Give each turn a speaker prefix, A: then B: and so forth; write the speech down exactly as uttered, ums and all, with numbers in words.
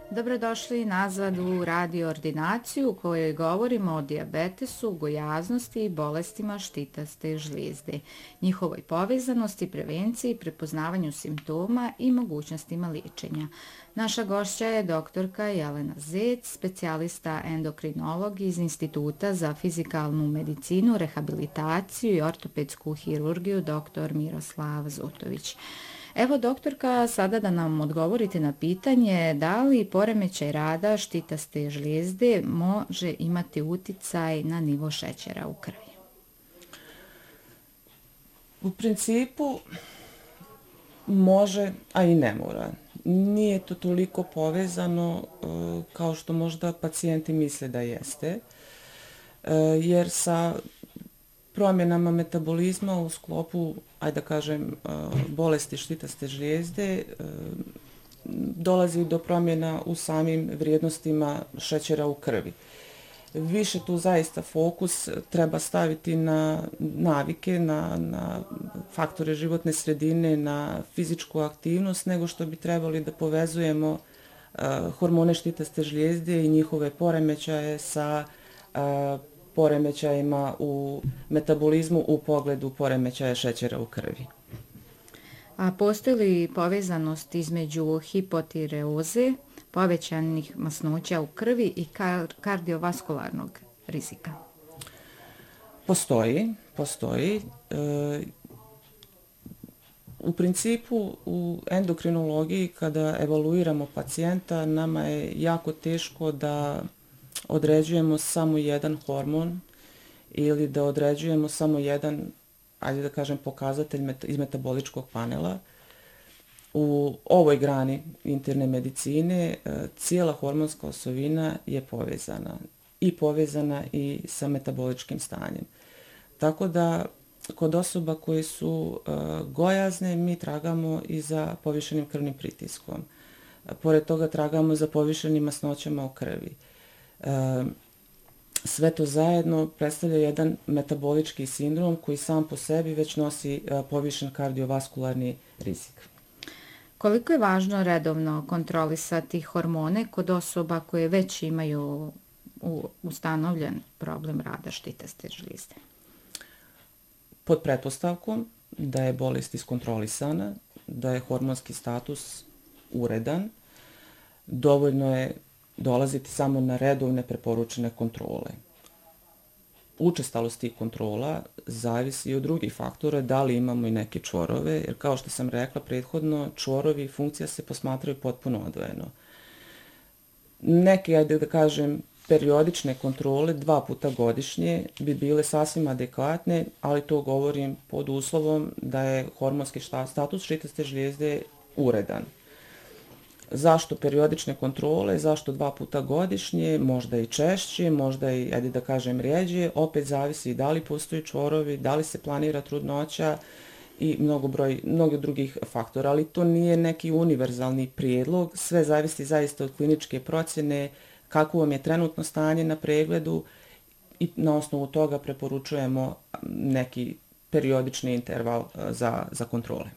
A: Dobrodošli nazad u radio ordinaciju u kojoj govorimo o dijabetesu, gojaznosti i bolestima štitaste žlijezde, njihovoj povezanosti, prevenciji, prepoznavanju simptoma i mogućnostima liječenja. Naša gošća je doktorka Jelena Zec, specijalista endokrinolog iz Instituta za fizikalnu medicinu, rehabilitaciju i ortopedsku hirurgiju dr. Miroslav Zutović. Evo, doktorka, sada da nam odgovorite na pitanje da li poremećaj rada štitaste žlijezde može imati uticaj na nivo šećera u krvi?
B: U principu može, a i ne mora. Nije to toliko povezano kao što možda pacijenti misle da jeste, jer sa promjenama metabolizma u sklopu, ajde da kažem, bolesti štitaste žlijezde dolazi do promjena u samim vrijednostima šećera u krvi. Više tu zaista fokus treba staviti na navike, na, na faktore životne sredine, na fizičku aktivnost, nego što bi trebali da povezujemo uh, hormone štitaste žlijezde i njihove poremećaje sa uh, poremećajima u metabolizmu u pogledu poremećaja šećera u krvi.
A: A postoji li povezanost između hipotireoze, povećanih masnoća u krvi i kar- kardiovaskularnog rizika?
B: Postoji, postoji. E, u principu u endokrinologiji kada evaluiramo pacijenta nama je jako teško da određujemo samo jedan hormon ili da određujemo samo jedan, ajde da kažem, pokazatelj met- iz metaboličkog panela. U ovoj grani interne medicine e, cijela hormonska osovina je povezana i povezana i sa metaboličkim stanjem. Tako da kod osoba koje su e, gojazne mi tragamo i za povišenim krvnim pritiskom. E, pored toga tragamo za povišenim masnoćama u krvi. E, sve to zajedno predstavlja jedan metabolički sindrom koji sam po sebi već nosi e, povišen kardiovaskularni rizik.
A: Koliko je važno redovno kontrolisati hormone kod osoba koje već imaju ustanovljen problem rada štitaste žlijezde?
B: Pod pretpostavkom da je bolest iskontrolisana, da je hormonski status uredan, dovoljno je dolaziti samo na redovne preporučene kontrole. Učestalost tih kontrola zavisi i od drugih faktora, da li imamo i neke čvorove, jer kao što sam rekla prethodno, čvorovi i funkcija se posmatraju potpuno odvojeno. Neke, ajde da kažem, periodične kontrole dva puta godišnje bi bile sasvim adekvatne, ali to govorim pod uslovom da je hormonski status štitaste žlijezde uredan. Zašto periodične kontrole, zašto dva puta godišnje, možda i češće, možda i, ajde da kažem, rjeđe, opet zavisi da li postoji čvorovi, da li se planira trudnoća i mnogo broj, mnogo drugih faktora, ali to nije neki univerzalni prijedlog, sve zavisi zaista od kliničke procjene, kako vam je trenutno stanje na pregledu i na osnovu toga preporučujemo neki periodični interval za, za kontrole.